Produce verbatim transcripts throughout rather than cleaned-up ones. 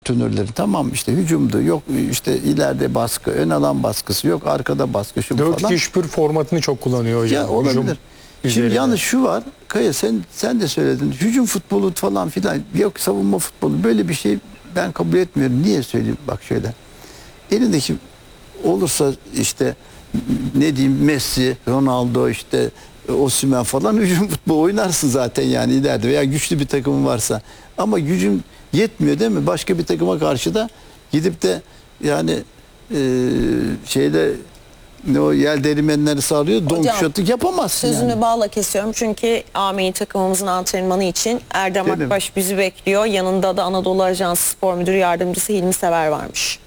antrenörleri. Tamam işte hücumdu, yok işte ileride baskı, ön alan baskısı, yok arkada baskı, şu dört falan. iki üç bir formatını çok kullanıyor hocam. Ya olabilir. Hücum Şimdi üzerine. yalnız şu var, Kaya sen sen de söyledin. Hücum futbolu falan filan, yok savunma futbolu, böyle bir şey ben kabul etmiyorum. Niye söyleyeyim? Bak şöyle. Elindeki olursa işte ne diyeyim, Messi, Ronaldo, işte Osimhen falan, hücum futbolu oynarsın zaten yani ileride, veya güçlü bir takımın varsa. Ama gücün yetmiyor değil mi? Başka bir takıma karşı da gidip de yani e, şeyde ne o yel derimenleri sağlıyor, don kuşatı yapamazsın. Sözünü yani. bağla kesiyorum çünkü A milli takımımızın antrenmanı için Erdem Benim. Akbaş bizi bekliyor. Yanında da Anadolu Ajansı Spor Müdür Yardımcısı Hilmi Sever varmış.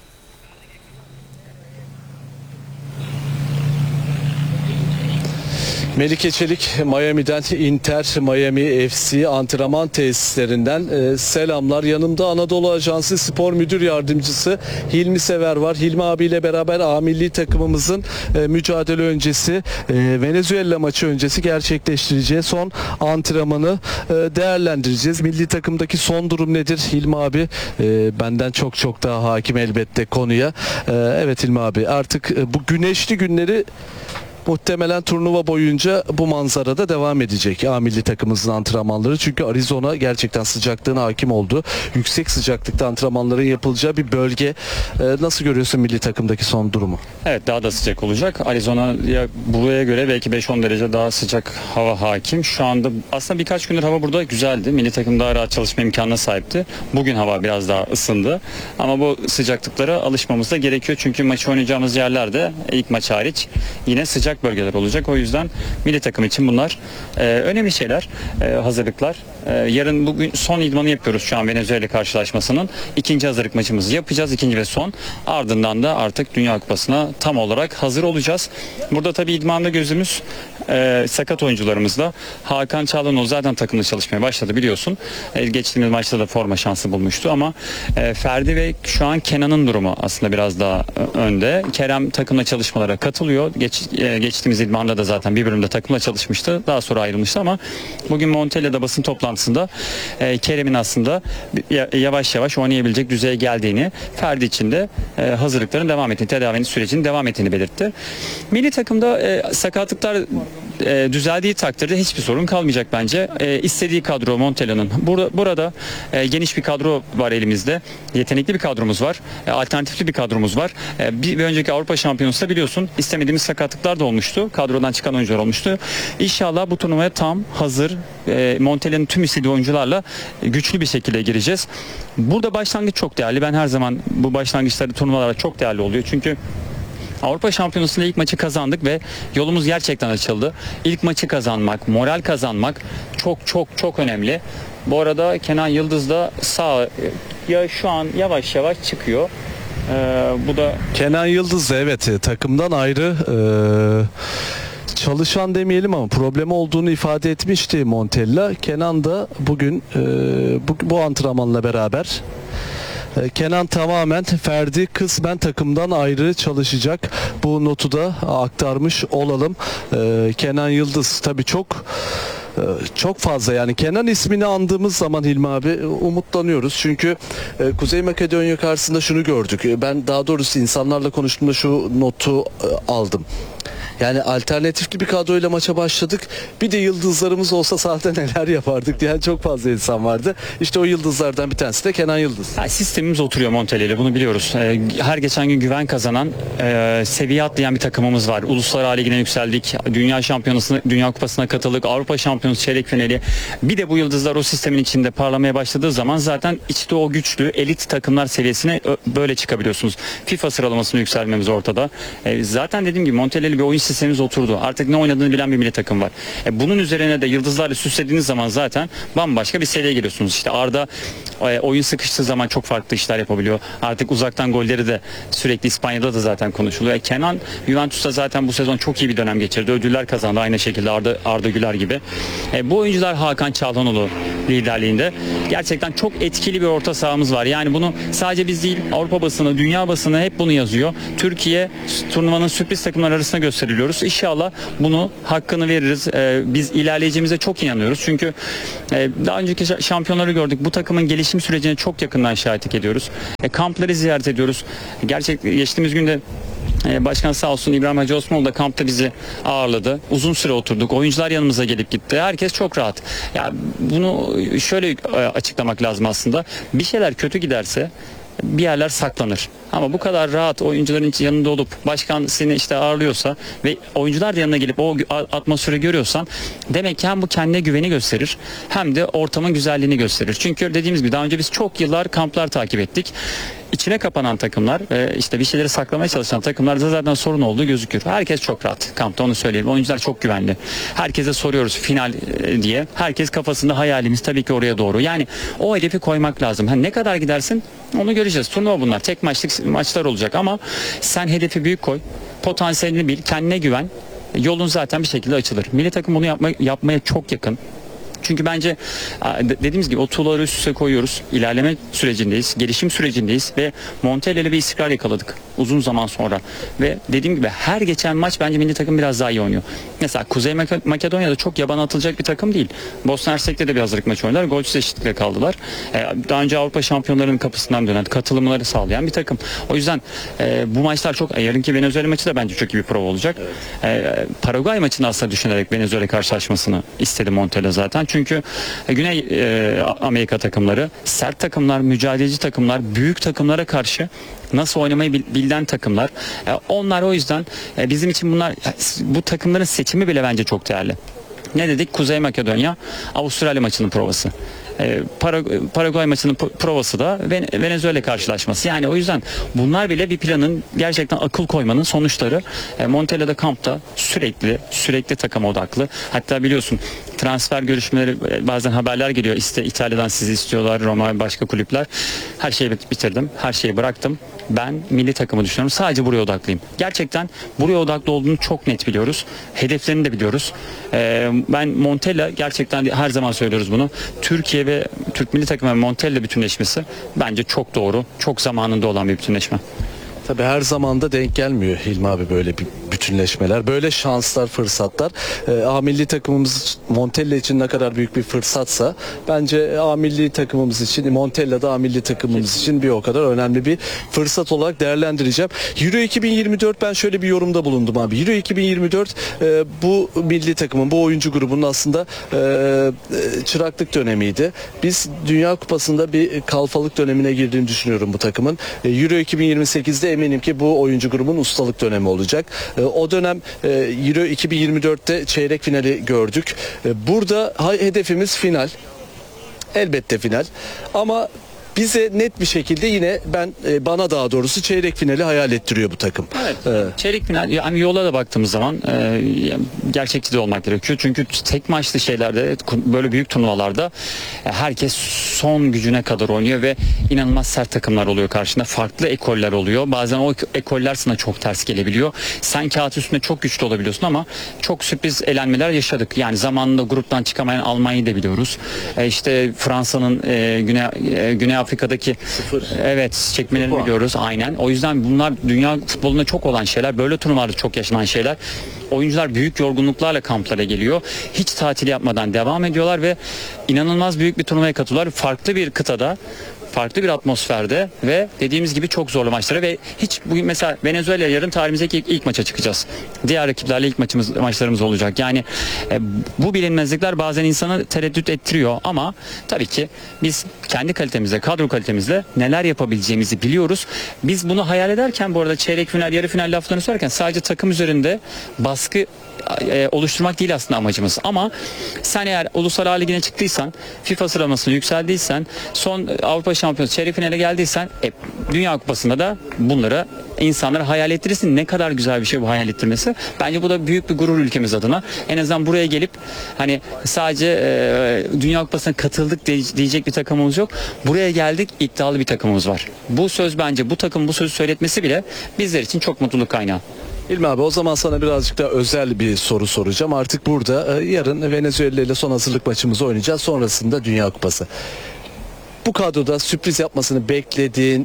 Melike Çelik, Miami'den, Inter Miami F C antrenman tesislerinden e, selamlar. Yanımda Anadolu Ajansı Spor Müdür Yardımcısı Hilmi Sever var. Hilmi abiyle beraber A milli takımımızın e, mücadele öncesi, e, Venezuela maçı öncesi gerçekleştireceği son antrenmanı e, değerlendireceğiz. Milli takımdaki son durum nedir? Hilmi abi e, benden çok çok daha hakim elbette konuya. E, evet Hilmi abi, artık e, bu güneşli günleri muhtemelen turnuva boyunca bu manzarada devam edecek A milli takımımızın antrenmanları. Çünkü Arizona gerçekten sıcaklığına hakim oldu. Yüksek sıcaklıkta antrenmanların yapılacağı bir bölge. Ee, nasıl görüyorsun milli takımdaki son durumu? Evet, daha da sıcak olacak. Arizona'ya buraya göre belki beş on derece daha sıcak hava hakim. Şu anda aslında birkaç gündür hava burada güzeldi. Milli takım daha rahat çalışma imkanına sahipti. Bugün hava biraz daha ısındı. Ama bu sıcaklıklara alışmamız da gerekiyor. Çünkü maçı oynayacağımız yerlerde ilk maç hariç yine sıcak bölgeler olacak. O yüzden milli takım için bunlar e, önemli şeyler, e, hazırlıklar. E, yarın bugün son idmanı yapıyoruz şu an Venezuela karşılaşmasının. İkinci hazırlık maçımızı yapacağız. İkinci ve son. Ardından da artık Dünya Kupası'na tam olarak hazır olacağız. Burada tabii idmanda gözümüz e, sakat oyuncularımızda. Hakan Çalhanoğlu zaten takımda çalışmaya başladı biliyorsun. E, geçtiğimiz maçta da forma şansı bulmuştu ama e, Ferdi ve şu an Kenan'ın durumu aslında biraz daha e, önde. Kerem takımla çalışmalara katılıyor. Geç, e, geçtiğimiz idmanda da zaten bir bölümde takımla çalışmıştı. Daha sonra ayrılmıştı ama bugün Montella'da basın toplantısında e, Kerem'in aslında yavaş yavaş oynayabilecek düzeye geldiğini, Ferdi için de e, hazırlıkların devam ettiğini, tedavinin sürecinin devam ettiğini belirtti. Milli takımda e, sakatlıklar e, düzeldiği takdirde hiçbir sorun kalmayacak bence. E, istediği kadro Montella'nın. Burada, burada e, geniş bir kadro var elimizde. Yetenekli bir kadromuz var. E, alternatifli bir kadromuz var. E, bir, bir önceki Avrupa Şampiyonası'nda biliyorsun istemediğimiz sakatlıklar da olmuştu. Kadrodan çıkan oyuncular olmuştu. İnşallah bu turnuvaya tam hazır, e, Montella'nın tüm istediği oyuncularla e, güçlü bir şekilde gireceğiz. Burada başlangıç çok değerli. Ben her zaman bu başlangıçları turnuvalara çok değerli oluyor. Çünkü Avrupa Şampiyonası'nda ilk maçı kazandık ve yolumuz gerçekten açıldı. İlk maçı kazanmak, moral kazanmak çok çok çok önemli. Bu arada Kenan Yıldız da sağ ya şu an yavaş yavaş çıkıyor. Ee, bu da Kenan Yıldız da evet takımdan ayrı e, çalışan demeyelim ama problemi olduğunu ifade etmişti Montella. Kenan da bugün e, bu, bu antrenmanla beraber Kenan tamamen Ferdi kısmen takımdan ayrı çalışacak. Bu notu da aktarmış olalım. Ee, Kenan Yıldız tabii çok çok fazla, yani Kenan ismini andığımız zaman Hilmi abi umutlanıyoruz. Çünkü e, Kuzey Makedonya karşısında şunu gördük. Ben daha doğrusu insanlarla konuştuğumda şu notu e, aldım. Yani alternatifli bir kadroyla maça başladık. Bir de yıldızlarımız olsa sahada neler yapardık diyen çok fazla insan vardı. İşte o yıldızlardan bir tanesi de Kenan Yıldız. Ya, sistemimiz oturuyor Montella ile, bunu biliyoruz. Ee, her geçen gün güven kazanan, e, seviye atlayan bir takımımız var. Uluslar Ligi'ne yükseldik. Dünya Şampiyonası'na, Dünya Kupası'na katıldık. Avrupa Şampiyonası çeyrek finali. Bir de bu yıldızlar o sistemin içinde parlamaya başladığı zaman zaten işte o güçlü elit takımlar seviyesine böyle çıkabiliyorsunuz. FIFA sıralamasını yükselmemiz ortada. E, zaten dediğim gibi Montella ile bir oyun sistemimiz oturdu. Artık ne oynadığını bilen bir milli takım var. E, bunun üzerine de yıldızlarla süslediğiniz zaman zaten bambaşka bir seviyeye geliyorsunuz. İşte Arda e, oyun sıkıştığı zaman çok farklı işler yapabiliyor. Artık uzaktan golleri de sürekli İspanya'da da zaten konuşuluyor. E, Kenan Juventus'ta zaten bu sezon çok iyi bir dönem geçirdi. Ödüller kazandı aynı şekilde Arda, Arda Güler gibi. E, bu oyuncular Hakan Çalhanoğlu liderliğinde gerçekten çok etkili bir orta sahamız var. Yani bunu sadece biz değil, Avrupa basını, dünya basını hep bunu yazıyor. Türkiye turnuvanın sürpriz takımlar arasında gösteriliyoruz. İnşallah bunu hakkını veririz. Ee, biz ilerleyeceğimize çok inanıyoruz. Çünkü e, daha önceki şampiyonları gördük. Bu takımın gelişimi gelişim sürecine çok yakından şahitlik ediyoruz. E, kampları ziyaret ediyoruz. Gerçekten geçtiğimiz günde e, Başkan sağ olsun İbrahim Hacı Osmanoğlu da kampta bizi ağırladı. Uzun süre oturduk. Oyuncular yanımıza gelip gitti. Herkes çok rahat. Ya bunu şöyle e, açıklamak lazım aslında. Bir şeyler kötü giderse bir yerler saklanır. Ama bu kadar rahat oyuncuların yanında olup başkan seni işte ağırlıyorsa ve oyuncular da yanına gelip o atmosferi görüyorsan demek ki hem bu kendine güveni gösterir hem de ortamın güzelliğini gösterir. Çünkü dediğimiz gibi daha önce biz çok yıllar kamplar takip ettik. İçine kapanan takımlar ve işte bir şeyleri saklamaya çalışan takımlarda zaten sorun olduğu gözükür. Herkes çok rahat kampta, onu söyleyeyim. Oyuncular çok güvenli. Herkese soruyoruz final diye. Herkes kafasında hayalimiz tabii ki oraya doğru. Yani o hedefi koymak lazım. Ha, ne kadar gidersin onu göreceğiz. Turnuva bunlar. Tek maçlık maçlar olacak ama sen hedefi büyük koy. Potansiyelini bil. Kendine güven. Yolun zaten bir şekilde açılır. Milli takım bunu yapma, yapmaya çok yakın. Çünkü bence dediğimiz gibi o tuğlaları üst üste koyuyoruz. İlerleme sürecindeyiz, gelişim sürecindeyiz ve Montella ile bir istikrar yakaladık uzun zaman sonra. Ve dediğim gibi her geçen maç bence milli takım biraz daha iyi oynuyor. Mesela Kuzey Makedonya'da çok yabana atılacak bir takım değil. Bosna Hersek'te de bir hazırlık maçı oynadılar. Golsüz eşitlikle kaldılar. Daha önce Avrupa şampiyonlarının kapısından dönen, katılımları sağlayan bir takım. O yüzden bu maçlar çok, yarınki Venezuela maçı da bence çok iyi bir prova olacak. Paraguay maçını aslında düşünerek Venezuela karşılaşmasını istedi Montella zaten. Çünkü Güney e, Amerika takımları sert takımlar, mücadeleci takımlar, büyük takımlara karşı nasıl oynamayı bilen takımlar. E, onlar o yüzden e, bizim için bunlar, bu takımların seçimi bile bence çok değerli. Ne dedik? Kuzey Makedonya, Avustralya maçının provası. E, Paraguay maçının provası da Venezuela karşılaşması. Yani o yüzden bunlar bile bir planın, gerçekten akıl koymanın sonuçları. E, Montella'da kampta sürekli sürekli takım odaklı. Hatta biliyorsun transfer görüşmeleri, bazen haberler geliyor. İşte İtalya'dan sizi istiyorlar, Roma, başka kulüpler. Her şeyi bitirdim. Her şeyi bıraktım. Ben milli takımı düşünüyorum. Sadece buraya odaklıyım. Gerçekten buraya odaklı olduğunu çok net biliyoruz. Hedeflerini de biliyoruz. E, ben Montella, gerçekten her zaman söylüyoruz bunu. Türkiye ve Türk milli takımı ve Montella bütünleşmesi bence çok doğru. Çok zamanında olan bir bütünleşme. Tabii her zaman da denk gelmiyor Hilmi abi böyle bir bütünleşmeler, böyle şanslar, fırsatlar. E, A milli takımımız Montella için ne kadar büyük bir fırsatsa bence A milli takımımız için, Montella da A milli takımımız için bir o kadar önemli bir fırsat olarak değerlendireceğim. Euro iki bin yirmi dört, ben şöyle bir yorumda bulundum abi. Euro iki bin yirmi dört e, bu milli takımın, bu oyuncu grubunun aslında e, çıraklık dönemiydi. Biz Dünya Kupası'nda bir kalfalık dönemine girdiğini düşünüyorum bu takımın. E, Euro iki bin yirmi sekizde eminim ki bu oyuncu grubun ustalık dönemi olacak. E, o dönem e, Euro iki bin yirmi dörtte çeyrek finali gördük. E, burada hedefimiz final. Elbette final. Ama bize net bir şekilde yine ben e, bana daha doğrusu çeyrek finali hayal ettiriyor bu takım. Evet. Ee, Çeyrek final, yani yola da baktığımız zaman e, gerçekçi de olmak gerekiyor. Çünkü tek maçlı şeylerde, böyle büyük turnuvalarda e, herkes son gücüne kadar oynuyor ve inanılmaz sert takımlar oluyor karşında. Farklı ekoller oluyor. Bazen o ekoller sana çok ters gelebiliyor. Sen kağıt üstünde çok güçlü olabiliyorsun ama çok sürpriz elenmeler yaşadık. Yani zamanında gruptan çıkamayan Almanya'yı da biliyoruz. E, işte Fransa'nın e, Güney e, Güney Afrika'daki Sıfır. evet çekmelerini biliyoruz aynen. O yüzden bunlar dünya futbolunda çok olan şeyler. Böyle turnuvalarda çok yaşanan şeyler. Oyuncular büyük yorgunluklarla kamplara geliyor. Hiç tatil yapmadan devam ediyorlar ve inanılmaz büyük bir turnuvaya katılıyorlar. Farklı bir kıtada, farklı bir atmosferde ve dediğimiz gibi çok zorlu maçlara ve hiç bugün mesela Venezuela yarın tarihimizdeki ilk, ilk maça çıkacağız. Diğer rakiplerle ilk maçımız maçlarımız olacak. Yani e, bu bilinmezlikler bazen insanı tereddüt ettiriyor ama tabii ki biz kendi kalitemizle, kadro kalitemizle neler yapabileceğimizi biliyoruz. Biz bunu hayal ederken bu arada çeyrek final, yarı final laflarını söylerken sadece takım üzerinde baskı e, oluşturmak değil aslında amacımız. Ama sen eğer Uluslar A Ligi'ne çıktıysan, FIFA sıralamasına yükseldiysen, son Avrupa Şampiyonası çeyrek finale geldiysen, e, Dünya Kupası'nda da bunları insanlara hayal ettirirsin. Ne kadar güzel bir şey bu hayal ettirmesi. Bence bu da büyük bir gurur ülkemiz adına. En azından buraya gelip hani sadece e, Dünya Kupası'na katıldık diyecek bir takımımız yok. Buraya geldik, iddialı bir takımımız var. Bu söz, bence bu takım bu sözü söyletmesi bile bizler için çok mutluluk kaynağı. İlmi abi, o zaman sana birazcık daha özel bir soru soracağım. Artık burada e, yarın Venezuela ile son hazırlık maçımızı oynayacağız. Sonrasında Dünya Kupası. Bu kadroda sürpriz yapmasını beklediğin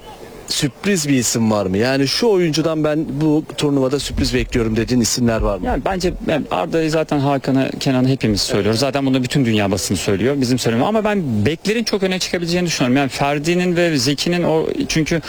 sürpriz bir isim var mı? Yani şu oyuncudan ben bu turnuvada sürpriz bekliyorum dediğin isimler var mı? Yani bence yani Arda'yı zaten Hakan'ı, Kenan'ı hepimiz söylüyoruz. Zaten bunu bütün dünya basını söylüyor. Bizim söylemiyor. Ama ben beklerin çok öne çıkabileceğini düşünüyorum. Yani Ferdi'nin ve Zeki'nin o çünkü